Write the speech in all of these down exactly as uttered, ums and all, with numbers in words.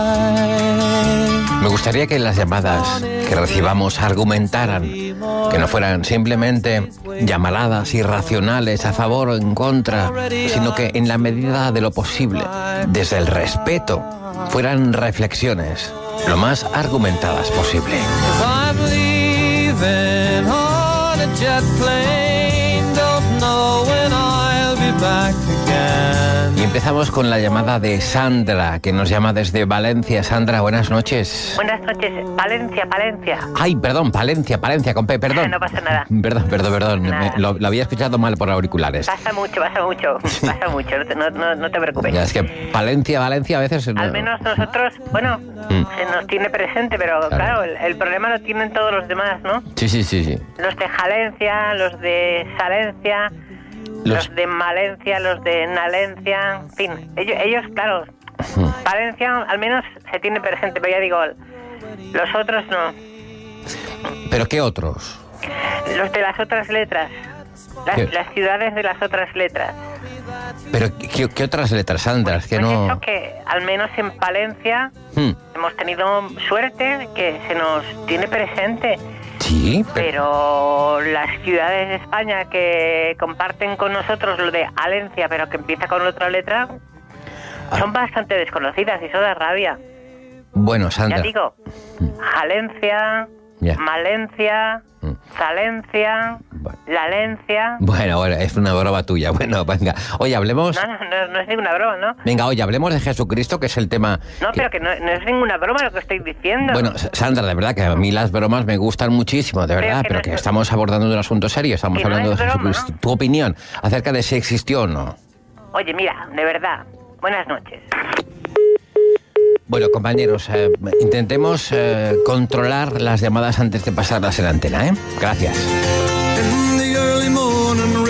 Me gustaría que las llamadas que recibamos argumentaran, que no fueran simplemente llamaradas irracionales a favor o en contra, sino que en la medida de lo posible, desde el respeto, fueran reflexiones lo más argumentadas posible. Y empezamos con la llamada de Sandra, que nos llama desde Valencia. Sandra, buenas noches. Buenas noches. Palencia, Palencia. Ay, perdón, Palencia, Palencia, con P, perdón. No pasa nada. Perdón, perdón, perdón. Nada. Me- lo, lo había escuchado mal por auriculares. Pasa mucho, pasa mucho. Pasa mucho. No te, no, no, no te preocupes. Ya, es que Palencia, Valencia a veces... no- Al menos nosotros, bueno, Mm. se nos tiene presente, pero Claro. claro, el, el problema lo tienen todos los demás, ¿no? Sí, sí, sí, sí. Los de Jalencia, los de Salencia, Los- los, de Malencia, los de Nalencia, en fin. Ellos, ellos claro, Mm. Valencia al menos se tiene presente, pero ya digo, los otros no. ¿Pero qué otros? Los de las otras letras. Las, ¿Qué? las ciudades de las otras letras. ¿Pero qué, qué otras letras, Sandra? Es que Pues no... eso que al menos en Palencia Hmm. hemos tenido suerte que se nos tiene presente, Sí, pero... pero las ciudades de España que comparten con nosotros lo de Alencia, pero que empieza con otra letra, son bastante desconocidas y eso da rabia. Bueno, Sandra... Ya digo, Jalencia, Ya. Malencia, Mm. Zalencia, Bueno. Lalencia... Bueno, bueno, es una broma tuya. Bueno, venga. Oye, hablemos... No, no, no, no es ninguna broma, ¿no? Venga, oye, hablemos de Jesucristo, que es el tema... No, que- pero que no, no es ninguna broma lo que estoy diciendo. Bueno, Sandra, de verdad que a mí las bromas me gustan muchísimo, de Pero verdad, que pero no que es- estamos abordando un asunto serio, estamos Que no hablando es de broma. Jesucristo. Tu opinión acerca de si existió o no. Oye, mira, de verdad, buenas noches. Bueno, compañeros, eh, intentemos eh, controlar las llamadas antes de pasarlas en antena, ¿eh? Gracias. In the early morning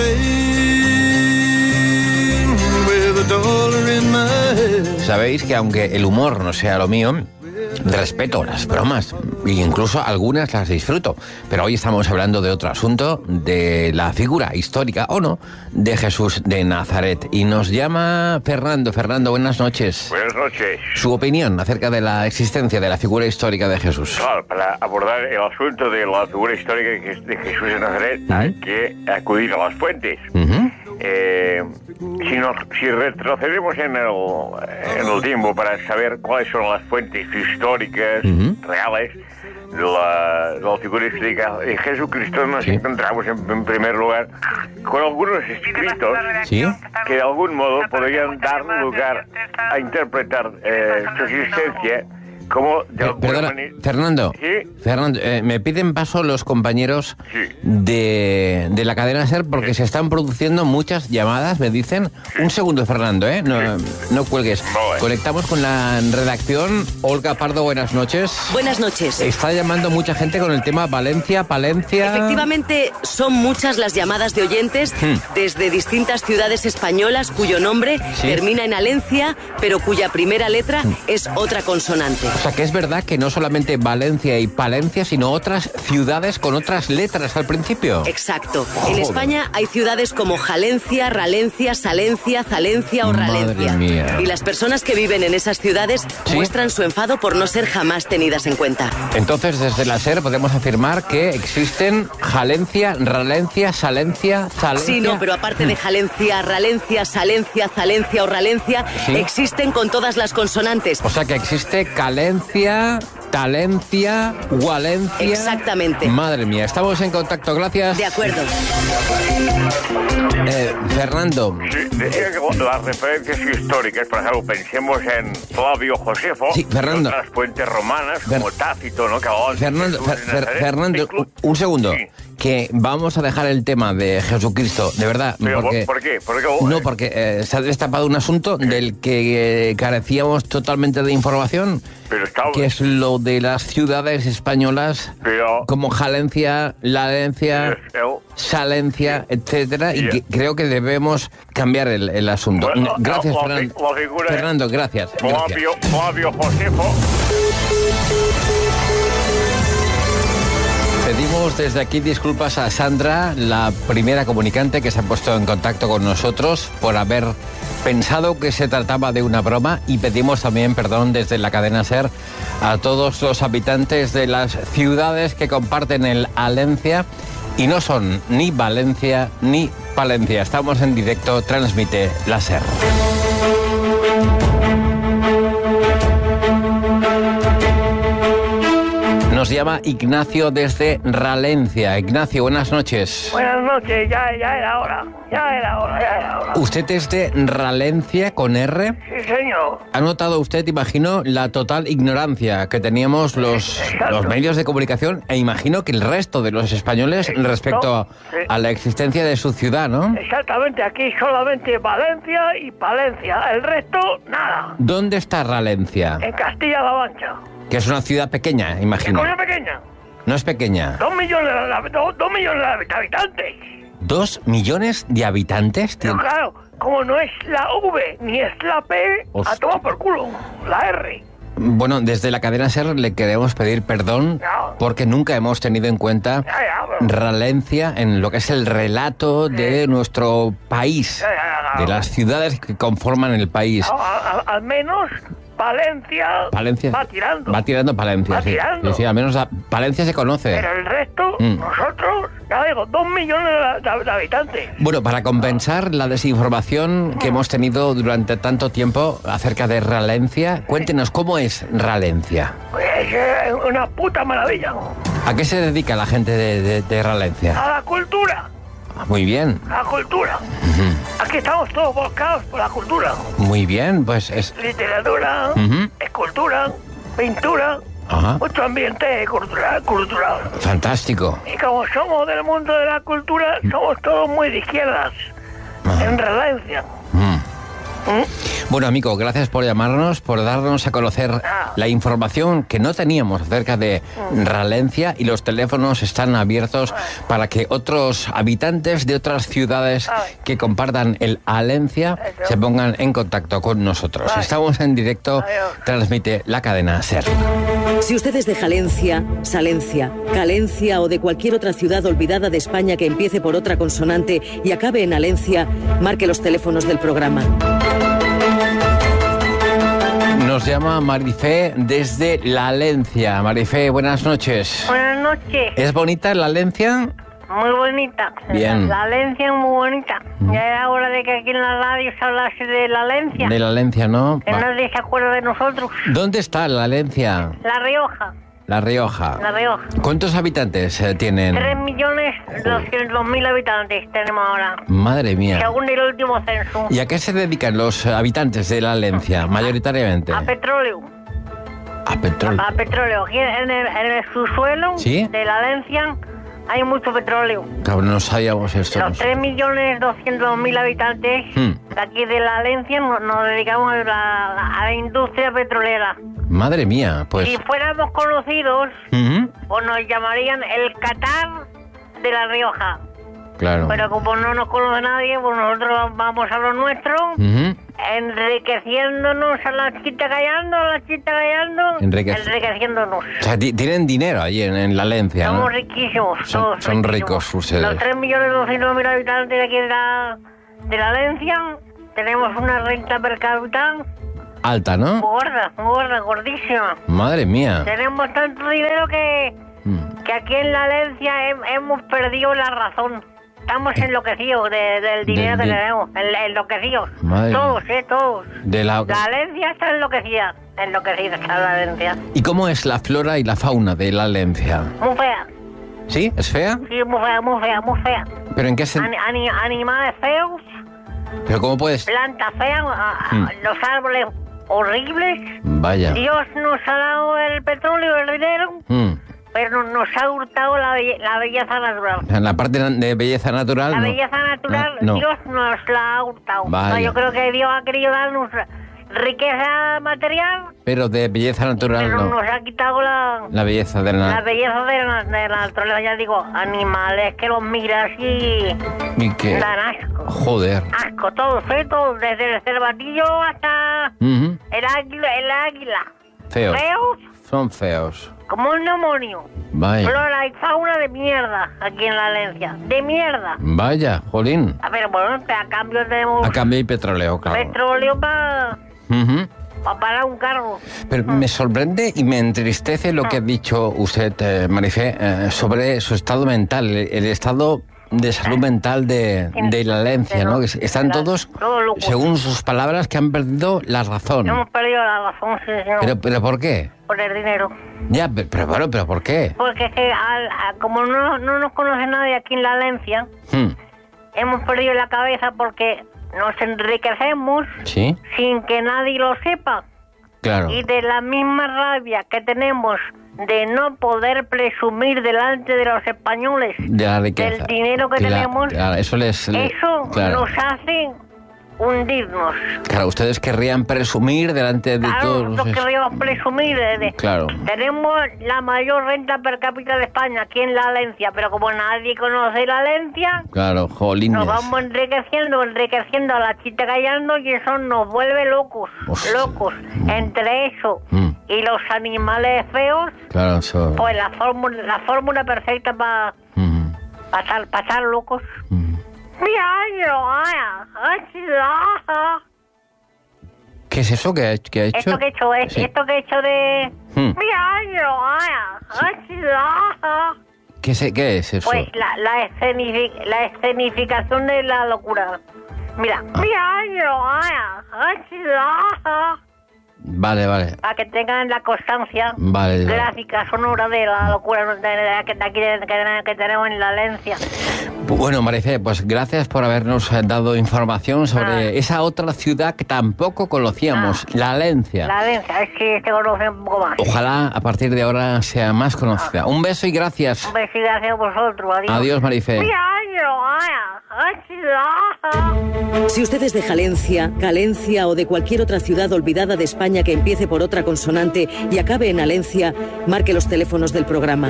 rain, with a dollar in my head. Sabéis que aunque el humor no sea lo mío, respeto las bromas e incluso algunas las disfruto. Pero hoy estamos hablando de otro asunto, de la figura histórica, o no, de Jesús de Nazaret. Y nos llama Fernando. Fernando, buenas noches. Buenas noches. Su opinión acerca de la existencia de la figura histórica de Jesús. Claro, para abordar el asunto de la figura histórica de Jesús de Nazaret hay que acudir a las fuentes. Ujú. Eh, si, nos, si retrocedemos en el, en el tiempo para saber cuáles son las fuentes históricas, Ujú. reales, de la, de la figura histórica de Jesucristo, nos Sí. encontramos en, en primer lugar con algunos escritos Sí. que de algún modo podrían dar lugar a interpretar eh, su existencia como de Eh, alguna perdona, manera... Fernando. Sí. Fernando, eh, me piden paso los compañeros Sí. de, de la cadena SER porque Sí. se están produciendo muchas llamadas, me dicen. Un segundo, Fernando, ¿eh? No, no cuelgues. Vale. Conectamos con la redacción. Olga Pardo, buenas noches. Buenas noches. Está llamando mucha gente con el tema Valencia, Palencia. Efectivamente, son muchas las llamadas de oyentes Hmm. desde distintas ciudades españolas cuyo nombre Sí. termina en Alencia, pero cuya primera letra es otra consonante. O sea, que es verdad que no solamente Valencia y Palencia, sino otras ciudades con otras letras al principio. Exacto. Joder. En España hay ciudades como Jalencia, Ralencia, Salencia, Zalencia o Madre Ralencia. mía. Y las personas que viven en esas ciudades ¿Sí? muestran su enfado por no ser jamás tenidas en cuenta. Entonces, desde la SER podemos afirmar que existen Jalencia, Ralencia, Salencia, Zalencia... Sí, no, pero aparte de Jalencia, Ralencia, Salencia, Zalencia o Ralencia, Sí. existen con todas las consonantes. O sea que existe Calencia, Talencia, Gualencia... Exactamente. Madre mía, estamos en contacto, gracias. De acuerdo. Eh, Fernando, Sí, decía que las referencias históricas, por ejemplo, pensemos en Flavio Josefo, Sí, Fernando. y otras fuentes romanas como Fer- Tácito, ¿no? Que hablaban de Fernando, Jesús Fer- de Fer- Nazaret. Fernando, Inclu- un, un segundo, Sí. que vamos a dejar el tema de Jesucristo, de verdad, Pero, porque... ¿por qué? Porque, No, porque eh, se ha destapado un asunto del que eh, carecíamos totalmente de información, Pero está- que es lo de las ciudades españolas Pero- como Jalencia, Lalencia, el- Salencia, etcétera, y Sí. que creo que debemos cambiar el, el asunto. Bueno, Gracias, la- la Fernando. fi- la figura es- Fernando, gracias. gracias. Flavio, Flavio Josefo. Pedimos desde aquí disculpas a Sandra, la primera comunicante que se ha puesto en contacto con nosotros, por haber pensado que se trataba de una broma y pedimos también perdón desde la cadena SER a todos los habitantes de las ciudades que comparten el Alencia y no son ni Valencia ni Palencia. Estamos en directo, transmite la SER. Nos llama Ignacio desde Ralencia. Ignacio, buenas noches. Buenas noches, ya, ya era hora, ya era hora, ya era hora. ¿Usted es de Ralencia con R? Sí, señor. ¿Ha notado usted, imagino, la total ignorancia que teníamos los, los medios de comunicación e imagino que el resto de los españoles respecto a, sí. a la existencia de su ciudad, ¿no? Exactamente, aquí solamente Valencia y Palencia, el resto, nada. ¿Dónde está Ralencia? En Castilla-La Mancha. Que es una ciudad pequeña, ¿Qué imagino. cosa pequeña? No es pequeña. Dos millones de, dos, dos millones de habitantes. ¿Dos millones de habitantes? Pero claro, como no es la V ni es la P, Hostia. a tomar por culo, la R. Bueno, desde la cadena SER le queremos pedir perdón No. porque nunca hemos tenido en cuenta Ya, ya, pero- Ralencia en lo que es el relato de nuestro país, Ya, ya, ya. de las ciudades que conforman el país. No, a- a- al menos Palencia, Palencia va tirando. Va tirando Palencia, Va sí. tirando. Sí, sí, al menos la- Palencia se conoce. Pero el resto, Mm. nosotros, ya digo, dos millones de, de- de habitantes. Bueno, para compensar la desinformación que hemos tenido durante tanto tiempo acerca de Ralencia, cuéntenos cómo es Ralencia. Pues es una puta maravilla. ¿A qué se dedica la gente de, de- de Ralencia? A la cultura, Muy bien, a la cultura. Aquí estamos todos volcados por la cultura. muy bien, pues es... Literatura, Ujú. escultura, pintura, Ajá, mucho ambiente cultural, cultural. fantástico. Y como somos del mundo de la cultura, somos todos muy de izquierdas. Ajá. En Ralencia. Mm. ¿Mm? Bueno, amigo, gracias por llamarnos, por darnos a conocer Ah. la información que no teníamos acerca de Ralencia y los teléfonos están abiertos para que otros habitantes de otras ciudades Ay. que compartan el Alencia Eso. se pongan en contacto con nosotros. Ay. Estamos en directo, Adiós. transmite la cadena SER. Si usted es de Jalencia, Salencia, Calencia o de cualquier otra ciudad olvidada de España que empiece por otra consonante y acabe en Alencia, marque los teléfonos del programa. Nos llama Marifé desde La Alencia. Marifé, buenas noches. Buenas noches. ¿Es bonita La Alencia? Muy bonita. Bien. La Alencia es muy bonita. Ya era hora de que aquí en la radio se hablase de la Alencia. De La Alencia, ¿no? Que Va. nadie se acuerda de nosotros. ¿Dónde está La Alencia? La Rioja. La Rioja. La Rioja. ¿Cuántos habitantes eh, tienen? Tres millones doscientos mil habitantes tenemos ahora. Madre mía. Según el último censo. ¿Y a qué se dedican los habitantes de La Alencia, mayoritariamente? A petróleo. A petróleo. A petróleo. Aquí en el, en el subsuelo ¿Sí? de la Alencia hay mucho petróleo. Cabrón, no sabíamos esto. Los tres millones doscientos mil habitantes Hmm. de aquí de la Alencia nos, nos dedicamos a la, a la industria petrolera. Madre mía, pues... Si fuéramos conocidos, Ujú, pues nos llamarían el Qatar de La Rioja. claro. Pero como no nos conoce nadie, pues nosotros vamos a lo nuestro, Ujú, enriqueciéndonos a la chita callando, a la chita callando, Enriquec- enriqueciéndonos. O sea, ti- tienen dinero allí en, en La Alencia, ¿no? Somos riquísimos. Son- todos son riquísimos. ricos ustedes. Los tres millones doscientos mil habitantes de aquí de la, de la Alencia tenemos una renta per cápita Alta, muy ¿no? gorda, muy gorda, gordísima. Madre mía. Tenemos tanto dinero que, Mm. que aquí en la Alencia hem- hemos perdido la razón. Estamos enloquecidos de- del dinero que di- tenemos, en- enloquecidos. Madre Todos, eh, todos. De la... La Alencia está enloquecida, enloquecida está la Alencia. ¿Y cómo es la flora y la fauna de La Alencia? Muy fea, ¿Sí? ¿Es fea? sí, muy fea, muy fea, muy fea. ¿Pero en qué se...? Ani- ani- animales feos, ¿Pero cómo puedes...? plantas feas, a- a- Mm. los árboles horribles. Vaya. Dios nos ha dado el petróleo, el dinero, Mm. pero nos ha hurtado la, belle- la belleza natural. En la parte de belleza natural, La no. belleza natural, Ah, no. Dios nos la ha hurtado. Vaya. No, yo creo que Dios ha querido darnos riqueza material, Pero de belleza natural, pero no. nos ha quitado la, La belleza de la la... belleza de la, de la naturaleza. Ya digo, animales que los miras y ¿Y qué? dan asco. Joder. Asco, todos, ¿eh? Todos, desde el cervatillo hasta Ujú. el águila. El águila. Feo. Feos, Son feos. Como un demonio. Vaya. Flora y fauna de mierda aquí en la Valencia. De mierda. Vaya, jolín. A ver, bueno, a cambio tenemos A cambio hay petróleo, claro. petróleo para Ujú. pa parar un carro. Pero me sorprende y me entristece lo que ha dicho usted, eh, Marifé, eh, sobre su estado mental, el, el estado de salud mental de, de la Valencia, ¿no? Que están todos, Todos locos. según sus palabras, que han perdido la razón. Hemos perdido la razón, sí, señor. Pero, pero ¿por qué? Por el dinero. Ya, pero, pero bueno, ¿pero por qué? Porque es que al- a- como no, no nos conoce nadie aquí en la Valencia, Hmm, hemos perdido la cabeza porque nos enriquecemos ¿Sí? sin que nadie lo sepa. Claro. Y de la misma rabia que tenemos de no poder presumir delante de los españoles De la riqueza. del dinero que Claro, tenemos, claro, eso les... le- eso claro. nos hace hundirnos. Claro, ustedes querrían presumir delante de Claro, todos... nosotros los- querríamos presumir de, de- Claro. Tenemos la mayor renta per cápita de España aquí en la Valencia, pero como nadie conoce la Valencia, Claro, jolines. nos vamos enriqueciendo, enriqueciendo a la chita callando y eso nos vuelve locos, Hostia. locos. Entre eso Mm. y los animales feos, Claro, eso... pues la fórmula, la fórmula perfecta para Mm, pasar, pasar locos. mm. Mira, yo, ah, ah, ¿Qué es eso que ha, que ha hecho? esto que he hecho es, Sí. esto que he hecho de... Mm. Mira, yo, ah, ah, ¿Qué, se- ¿Qué es eso? Pues la, la, escenific- la escenificación de la locura. Mira, Ah. mira, yo, ah, ah, Vale, vale. para que tengan la constancia Vale, vale. gráfica, sonora de la locura de, de- de- que, de aquí de- que, que tenemos en la Valencia. Bueno, Marifé, pues gracias por habernos eh, dado información sobre Ah. esa otra ciudad que tampoco conocíamos, la Valencia. La Valencia, es que se conoce un poco más. Ojalá a partir de ahora sea más conocida. Un beso y gracias. Un besito hacia vosotros. Adiós. Adiós, Marifé. Mira, yo, ah, ah, Si usted es de Jalencia, Calencia o de cualquier otra ciudad olvidada de España que empiece por otra consonante y acabe en Alencia, marque los teléfonos del programa.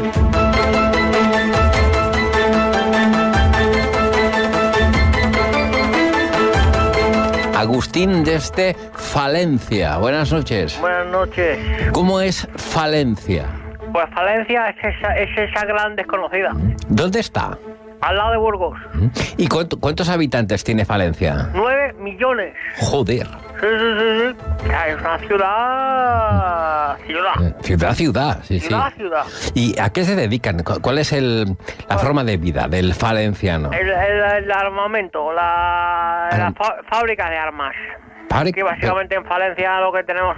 Agustín desde Falencia. Buenas noches. Buenas noches. ¿Cómo es Falencia? Pues Valencia es esa, es esa gran desconocida. ¿Dónde está? Al lado de Burgos. ¿Y cuánto- cuántos habitantes tiene Falencia? Nueve millones. Joder. Sí, sí, sí, sí. O sea, es una ciudad... Ciudad. Eh, Ciudad, ciudad, sí, sí. Ciudad, ciudad. ¿Y a qué se dedican? ¿Cu- ¿Cuál es el, la forma de vida del valenciano? El, el, el armamento, la, la Arm- fa- fábrica de armas. Fabri- Que básicamente en Valencia lo que tenemos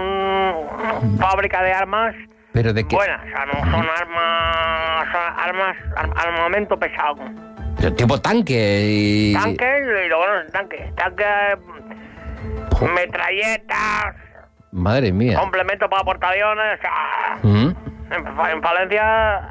son fábrica de armas ¿Pero de qué? buenas. O sea, no son armas... Son armas... ar- armamento pesado. Pero tipo tanque y... Tanques y luego no tanques. Tanques... Metralletas... Madre mía. Complemento para portaaviones. O sea, ¿Mm? en, en Valencia...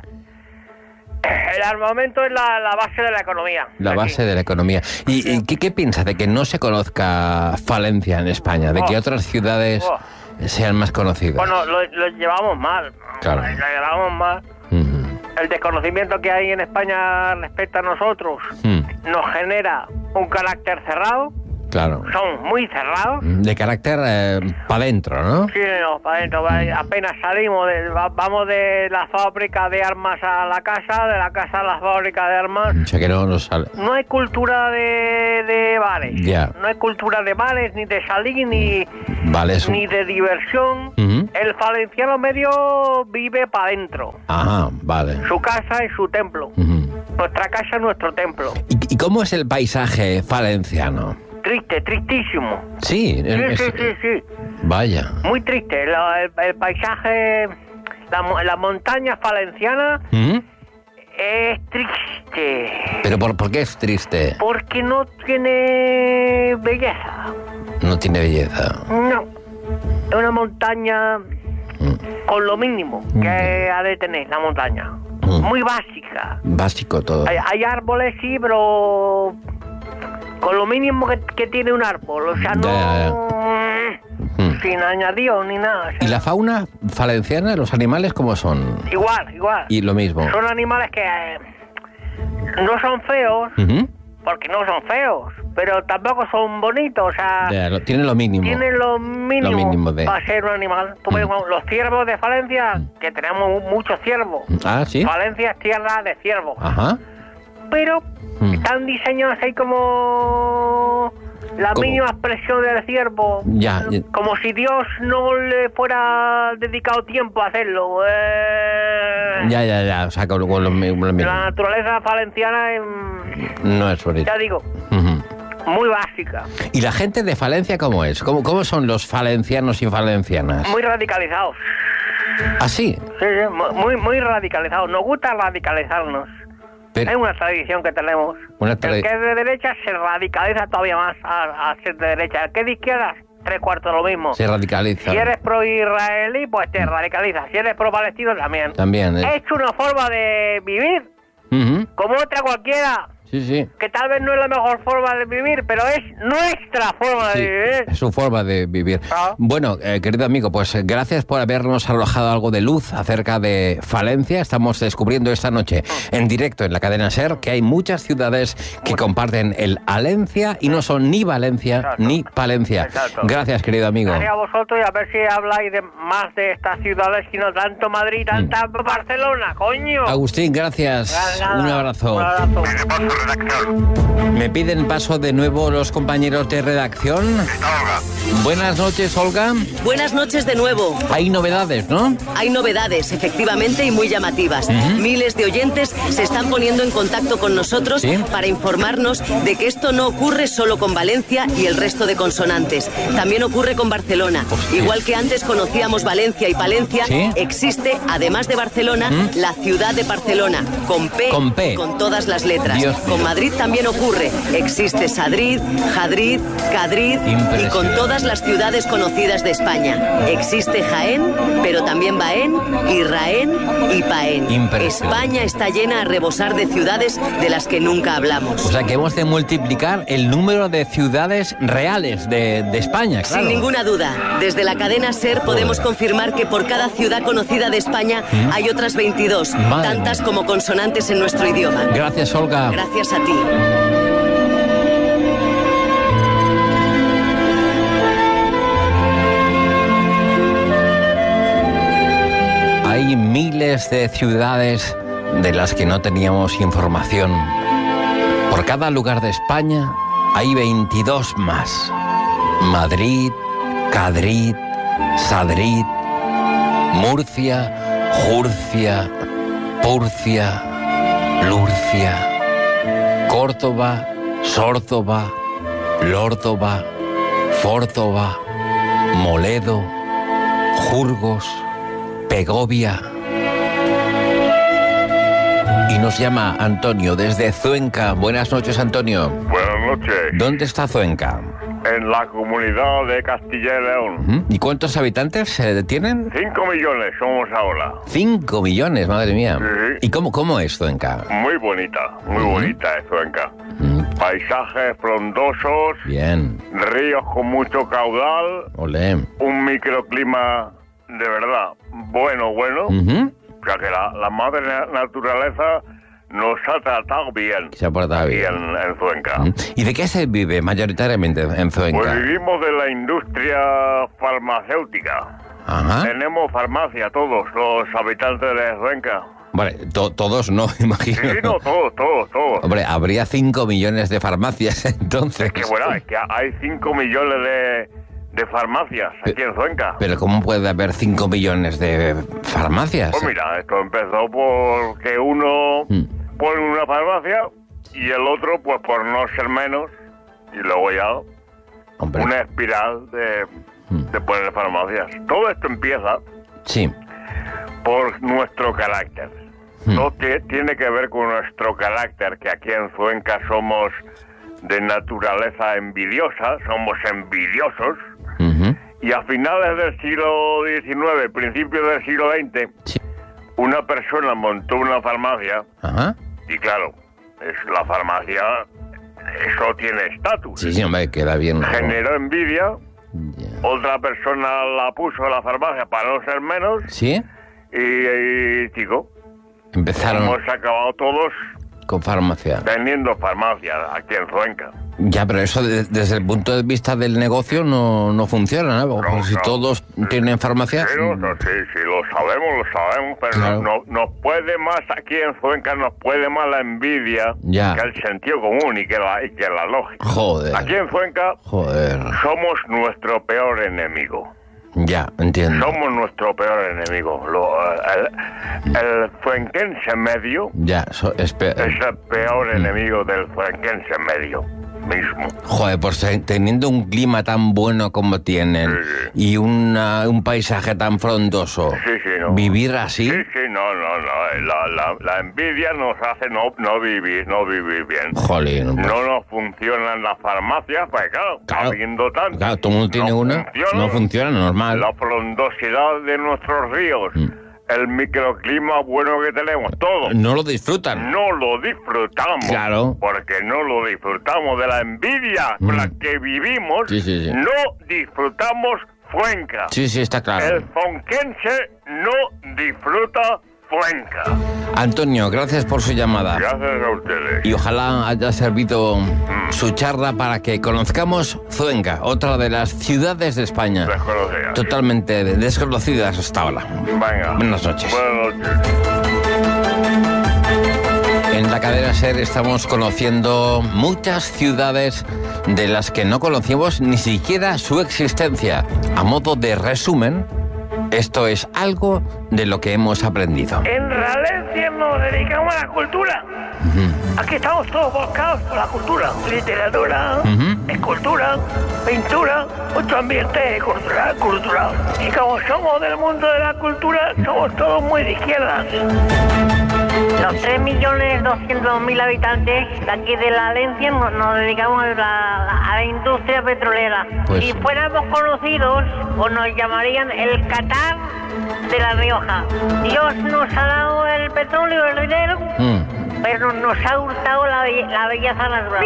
El armamento es la, la base de la economía. La Aquí. base de la economía. ¿Y, y qué, qué piensa de que no se conozca Falencia en España? ¿De que Oh. otras ciudades Oh. sean más conocidas? Bueno, lo, lo llevamos mal. Claro. Lo llevamos mal. Ujú. El desconocimiento que hay en España respecto a nosotros Mm, nos genera un carácter cerrado. claro. Son muy cerrados. De carácter para adentro, ¿no? Sí, no, para adentro. va- Apenas salimos, de- va- vamos de la fábrica de armas a la casa, de la casa a la fábrica de armas. O sea que no nos sale. No hay cultura de, de bares. Ya. No hay cultura de bares, ni de salir, ni, Vale, es un... ni de diversión. Ujú. El valenciano medio vive para adentro. Ajá, vale. Su casa es su templo. Ujú. Nuestra casa es nuestro templo. ¿Y, y cómo es el paisaje valenciano? Triste, tristísimo. Sí, Sí, es- sí, sí, sí. Vaya. Muy triste. La- el, el paisaje, la, mo- la montaña valenciana ¿Mm? es triste. ¿Pero por, por qué es triste? Porque no tiene belleza. No tiene belleza. No. Es una montaña Mm. con lo mínimo que ha de tener la montaña. Mm. Muy básica. Básico todo. Hay, hay árboles, sí, pero con lo mínimo que, que tiene un árbol. O sea, no... Ya, Mm. Sin añadido ni nada. o sea, ¿Y la fauna valenciana, los animales cómo son? Igual, igual. Y lo mismo. Son animales que eh, no son feos, Ujú. porque no son feos, pero tampoco son bonitos, o sea... Ya, lo, tienen lo mínimo. Tienen lo mínimo, Lo mínimo de... para ser un animal. Tú ves, Mm. los ciervos de Falencia, Mm. que tenemos muchos ciervos. Ah, ¿sí? Valencia es tierra de ciervos. Ajá. Pero Mm. están diseñados ahí como... La ¿Cómo? mínima expresión del ciervo. Ya, ya. Como si Dios no le fuera dedicado tiempo a hacerlo. Eh... Ya, ya, ya. O sea, con, con lo, mi- con lo La mismo. naturaleza valenciana, es, No es bonito. ya digo, Ujú. muy básica. ¿Y la gente de Falencia cómo es? ¿Cómo, cómo son los valencianos y valencianas? Muy radicalizados. ¿Así? Sí, sí, muy, muy radicalizados. Nos gusta radicalizarnos. Pero- Es una tradición que tenemos. Una El tradi- que es de derecha se radicaliza todavía más a, a ser de derecha. El que es de izquierda, tres cuartos lo mismo. Se radicaliza. Si eres pro-israelí, pues te radicalizas. Si eres pro-palestino, también. También, ¿eh? Es una forma de vivir, Ujú. como otra cualquiera. Sí, sí. Que tal vez no es la mejor forma de vivir, pero es nuestra forma Sí, de vivir. es su forma de vivir. Ah. Bueno, eh, querido amigo, pues eh, gracias por habernos arrojado algo de luz acerca de Falencia. Estamos descubriendo esta noche en directo en la cadena SER que hay muchas ciudades que comparten el Alencia y no son ni Valencia Exacto. ni Palencia. Exacto. Gracias, querido amigo. Gracias a vosotros y a ver si habláis de más de estas ciudades y no tanto Madrid, tanta Barcelona, coño. Agustín, gracias. Nada, Un abrazo. Un abrazo. Me piden paso de nuevo los compañeros de redacción. Buenas noches, Olga. Buenas noches de nuevo. Hay novedades, ¿no? Hay novedades, efectivamente, y muy llamativas. Ujú. Miles de oyentes se están poniendo en contacto con nosotros ¿Sí? para informarnos de que esto no ocurre solo con Valencia y el resto de consonantes. También ocurre con Barcelona. Hostia. Igual que antes conocíamos Valencia y Palencia, ¿Sí? existe, además de Barcelona, ¿Mm? la ciudad de Barcelona, con P, Con P. con todas las letras. Dios mío. Con Madrid también ocurre. Existe Sadrid, Jadrid, Cadrid y Impresionante. con todas las ciudades conocidas de España. Existe Jaén, pero también Baén, Irraén y Paén. Impresionante. España está llena a rebosar de ciudades de las que nunca hablamos. O sea que hemos de multiplicar el número de ciudades reales de, de España, claro. Sin ninguna duda, desde la cadena SER podemos confirmar que por cada ciudad conocida de España hay otras veintidós, Madre tantas mía. como consonantes en nuestro idioma. Gracias, Olga. Gracias a ti. Hay miles de ciudades de las que no teníamos información. Por cada lugar de España hay veintidós más. Madrid, Cadrid, Sadrid, Murcia, Jurcia, Purcia, Lurcia, Córdoba, Sórdoba, Lórdoba, Fórdoba, Moledo, Jurgos, Pegovia. Y nos llama Antonio desde Cuenca. Buenas noches, Antonio. Buenas noches. ¿Dónde está Cuenca? En la comunidad de Castilla y León. ¿Mm? ¿Y cuántos habitantes se tienen? Cinco millones somos ahora. Cinco millones, madre mía. Sí. ¿Y cómo, cómo es Cuenca? Muy bonita, muy Ujú. bonita es Cuenca. Mm, Paisajes frondosos, Bien, ríos con mucho caudal, olé. un microclima de verdad bueno, bueno. Ujú. O sea que la, la madre na- naturaleza nos ha tratado bien. Se ha portado aquí bien. en, en Cuenca. Mm. ¿Y de qué se vive mayoritariamente en Pues Cuenca? vivimos de la industria farmacéutica. Ajá. Tenemos farmacia todos los habitantes de Cuenca. Vale, to- todos no, imagino. Sí, no, todos, todos, todos. Hombre, habría cinco millones de farmacias entonces. Que bueno, es que hay cinco millones de, de farmacias aquí en Cuenca. Pero ¿cómo puede haber cinco millones de farmacias? Pues mira, esto empezó porque uno Mm. pone una farmacia y el otro pues por no ser menos y luego ya Hombre, una espiral de, Mm. de poner farmacias. Todo esto empieza sí. por nuestro carácter. Mm. Todo tie- tiene que ver con nuestro carácter, que aquí en Cuenca somos de naturaleza envidiosa, somos envidiosos, Ujú. y a finales del siglo diecinueve, principios del siglo veinte, Sí. una persona montó una farmacia, Ajá. y claro, es la farmacia, eso tiene estatus. Sí, sí, hombre, queda bien. ¿no? Generó envidia, Ya. otra persona la puso a la farmacia para no ser menos, ¿Sí? y, y chico, Empezaron hemos acabado todos con farmacia. Teniendo farmacia aquí en Cuenca. Ya, pero eso de, desde el punto de vista del negocio no, no funciona, ¿no? Porque No, si no. todos tienen farmacia... Sí, lo, sí, sí, lo sabemos, lo sabemos, pero Claro. no, nos puede más aquí en Cuenca, nos puede más la envidia Ya. que el sentido común y que la, y que la lógica. Joder. Aquí en Cuenca Joder. somos nuestro peor enemigo. Ya, entiendo. Somos nuestro peor enemigo. Lo, el, el fuenquense medio Ya, so, espe- es el peor Mm. enemigo del fuenquense medio mismo. Joder, pues eh, teniendo un clima tan bueno como tienen Sí, y una- un paisaje tan frondoso, Sí, sí, no. vivir así... Sí, sí, no, no, no. La, la, la envidia nos hace no, no vivir, no vivir bien. Jolín, pues, No nos funcionan las farmacias, pues claro, Claro. habiendo tanto. claro, todo el mundo tiene no una, funciona. no funciona, normal. La frondosidad de nuestros ríos, Mm. el microclima bueno que tenemos, todo. No lo disfrutan. No lo disfrutamos. Claro. Porque no lo disfrutamos de la envidia con Mm. la que vivimos. Sí, sí, sí. No disfrutamos Cuenca. Sí, sí, está claro. El fonquense no disfruta Cuenca. Antonio, gracias por su llamada. Gracias a ustedes. Y ojalá haya servido su charla para que conozcamos Cuenca, otra de las ciudades de España, Desconocida. totalmente desconocidas hasta ahora. Venga. Buenas noches. Buenas noches. En la cadena SER estamos conociendo muchas ciudades de las que no conocíamos ni siquiera su existencia. A modo de resumen, esto es algo de lo que hemos aprendido. En Valencia nos dedicamos a la cultura. Aquí estamos todos volcados por la cultura. Literatura, Ujú. escultura, pintura, mucho ambiente cultural, cultural. Y como somos del mundo de la cultura, somos todos muy de izquierdas. Los tres millones doscientos mil habitantes de aquí de la Valencia nos, nos dedicamos a la, a la industria petrolera. Pues- Si fuéramos conocidos, pues nos llamarían el Qatar de La Rioja. Dios nos ha dado el petróleo, el dinero, Mm. pero nos ha hurtado la, be- la belleza natural.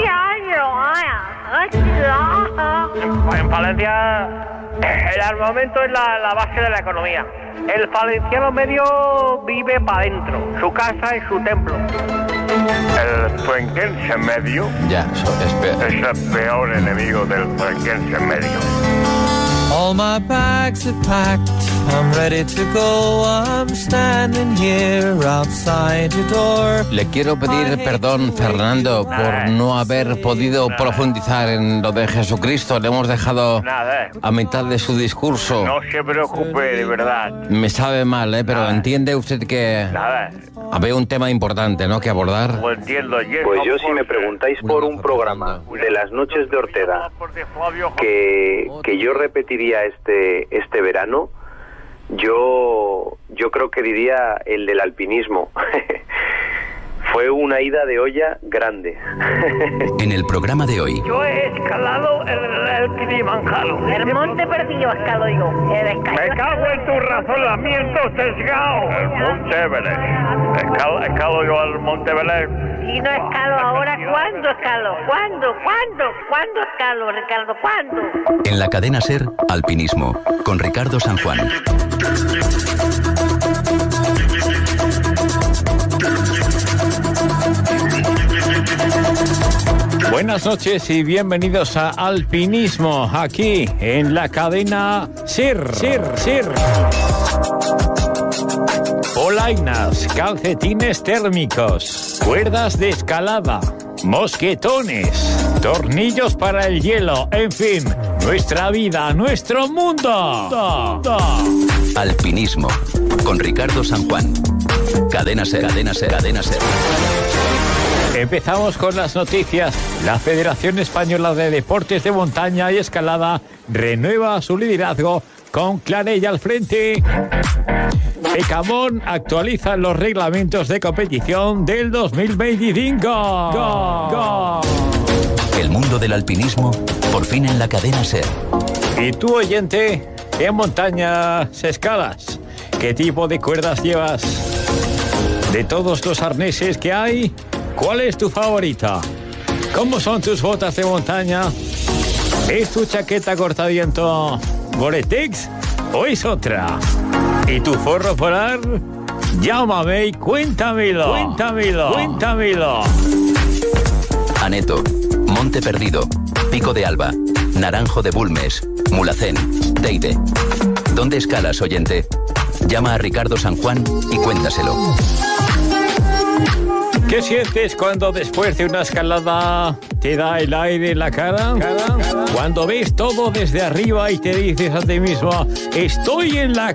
En Valencia, el armamento es la, la base de la economía. El valenciano medio vive para adentro. Su casa es su templo. El fuenquense medio Ya, so- espe- es el peor enemigo del fuenquense medio. All my bags are packed, I'm ready to go. I'm standing here outside your door. Le quiero pedir perdón, Fernando, por no haber podido profundizar en lo de Jesucristo. Le hemos dejado Nada, a mitad de su discurso. no se preocupe, de verdad. Me sabe mal, ¿eh? Pero entiende usted que Nada, había un tema importante, ¿no?, que abordar. lo entiendo. y eso Pues yo, si me por- preguntáis por un programa de las noches de Ortega que, que yo repetiría este este verano, yo yo creo que diría el del alpinismo. Fue una ida de olla grande. En el programa de hoy, Yo he escalado el, el Kilimanjaro. El monte perdido escalo yo. El escalo- Me cago en tu razonamiento sesgado. El Monte Everest. Escalo, escalo yo al Monte Everest. Si no escalo ahora, ¿cuándo escalo? ¿Cuándo? ¿Cuándo? ¿Cuándo escalo, Ricardo? ¿Cuándo? en la cadena SER, Alpinismo, con Ricardo San Juan. Buenas noches y bienvenidos a Alpinismo, aquí en la cadena SER. SER, SER. Polainas, calcetines térmicos, cuerdas de escalada, mosquetones, tornillos para el hielo, en fin, nuestra vida, nuestro mundo. Alpinismo, con Ricardo San Juan. Cadena SER, cadena SER, cadena SER. Empezamos con las noticias. La Federación Española de Deportes de Montaña y Escalada renueva su liderazgo con Clarella al frente. Ecamón actualiza los reglamentos de competición del dos mil veinticinco. Go, go. El mundo del alpinismo, por fin en la cadena SER. Y tú, oyente, ¿qué montañas escalas? ¿Qué tipo de cuerdas llevas? De todos los arneses que hay, ¿cuál es tu favorita? ¿Cómo son tus botas de montaña? ¿Es tu chaqueta cortaviento Gore-Tex o es otra? ¿Y tu forro polar? Llámame y cuéntamelo. Cuéntamelo. Cuéntamelo. Aneto, Monte Perdido, Pico de Alba, Naranjo de Bulmes, Mulhacén, Teide. ¿Dónde escalas, oyente? Llama a Ricardo San Juan y cuéntaselo. ¿Qué sientes cuando después de una escalada te da el aire en la cara? ¿Cara? Cuando ves todo desde arriba y te dices a ti mismo, estoy en la